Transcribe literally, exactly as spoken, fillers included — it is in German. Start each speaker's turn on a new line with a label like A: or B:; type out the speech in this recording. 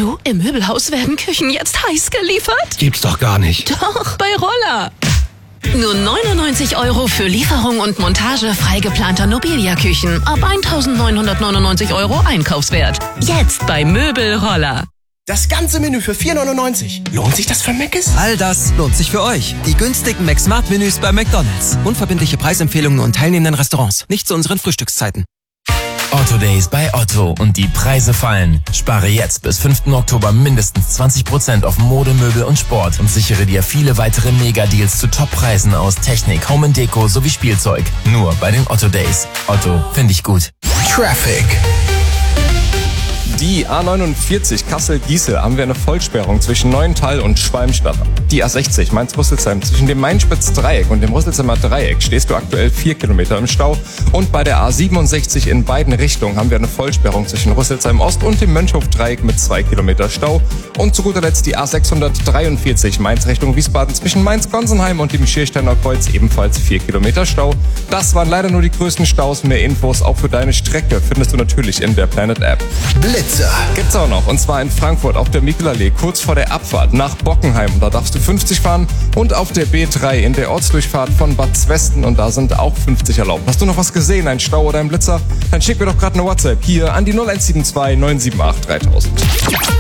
A: Du, im Möbelhaus werden Küchen jetzt heiß geliefert?
B: Gibt's doch gar nicht.
A: Doch, bei Roller. Nur neunundneunzig Euro für Lieferung und Montage frei geplanter Nobilia-Küchen. Ab eintausendneunhundertneunundneunzig Euro Einkaufswert. Jetzt bei Möbelroller.
B: Das ganze Menü für vier neunundneunzig. Lohnt sich das für Mc's?
C: All das lohnt sich für euch. Die günstigen McSmart-Menüs bei McDonald's. Unverbindliche Preisempfehlungen und teilnehmenden Restaurants. Nicht zu unseren Frühstückszeiten.
D: Otto Days bei Otto und die Preise fallen. Spare jetzt bis fünften Oktober mindestens zwanzig Prozent auf Mode, Möbel und Sport und sichere dir viele weitere Mega-Deals zu Top-Preisen aus Technik, Home and Deko sowie Spielzeug. Nur bei den Otto Days. Otto, finde ich gut.
B: Traffic.
E: Die A neunundvierzig Kassel-Giesel haben wir eine Vollsperrung zwischen Neuenthal und Schwalmstadt. Die A sechzig Mainz-Rüsselsheim zwischen dem Main-Spitz-Dreieck und dem Rüsselsheimer Dreieck stehst du aktuell vier Kilometer im Stau. Und bei der A siebenundsechzig in beiden Richtungen haben wir eine Vollsperrung zwischen Rüsselsheim Ost und dem Mönchhof-Dreieck mit zwei Kilometer Stau. Und zu guter Letzt die A sechshundertdreiundvierzig Mainz Richtung Wiesbaden zwischen Mainz-Gonsenheim und dem Schiersteiner Kreuz ebenfalls vier Kilometer Stau. Das waren leider nur die größten Staus. Mehr Infos auch für deine Strecke findest du natürlich in der Planet App.
B: Blitzer.
E: Gibt's auch noch, und zwar in Frankfurt auf der Mikelallee, kurz vor der Abfahrt nach Bockenheim. Da darfst du fünfzig fahren und auf der B drei in der Ortsdurchfahrt von Bad Zwesten und da sind auch fünfzig erlaubt. Hast du noch was gesehen, ein Stau oder ein Blitzer? Dann schick mir doch gerade eine WhatsApp hier an die null eins sieben zwei neun sieben acht dreitausend.